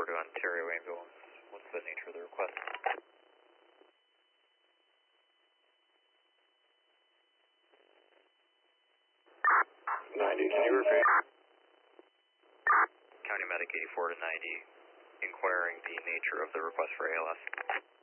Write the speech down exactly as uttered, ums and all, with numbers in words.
eighty-four to Ontario ambulance. What's the nature of the request? ninety, can you repeat? County Medic eighty-four to ninety, inquiring the nature of the request for A L S.